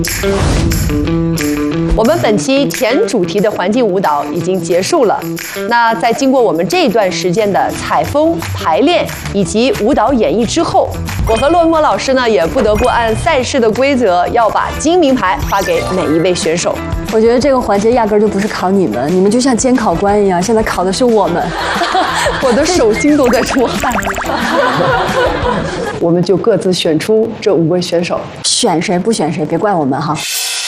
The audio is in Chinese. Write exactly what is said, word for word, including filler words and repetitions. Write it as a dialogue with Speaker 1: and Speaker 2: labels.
Speaker 1: 我们本期甜主题的环境舞蹈已经结束了。那在经过我们这一段时间的采风、排练以及舞蹈演绎之后，我和骆驼老师呢也不得不按赛事的规则，要把金名牌发给每一位选手。
Speaker 2: 我觉得这个环节压根儿就不是考你们，你们就像监考官一样，现在考的是我们。
Speaker 1: 我的手心都在出汗。我们就各自选出这五位选手，
Speaker 2: 选谁不选谁，别怪我们哈。